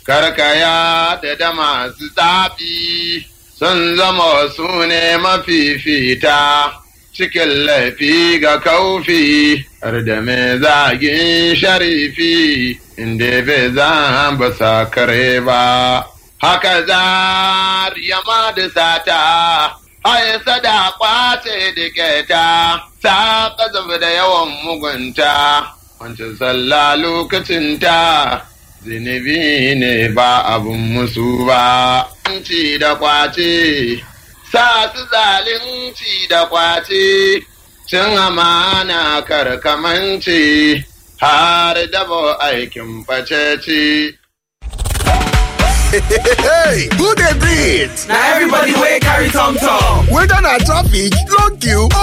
karkaya da masu tsafi sun zama su ne mafifita cikin laifi ga kaufi har da mai zagin sharifi inda bai zan ba sa kare ba. Haka zariya da sata, haisa da kwace da keta, ta ƙazaf da yawan mugunta, wancan sallah lokacinta, zinubi ne ba abun musu ba. Ci da kwace, sa su zalunci da kwace, cin amana karkamanci, har dabo aikin facece. Hey, who dey breathe? Now everybody wey carry tom tom. Whether na traffic, long queue